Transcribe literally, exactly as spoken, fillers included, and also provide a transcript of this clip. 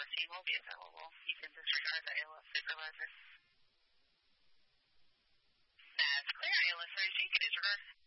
A team will be available. You can disregard the A L S supervisor. That's clear. A L S thirty-two, you can disregard.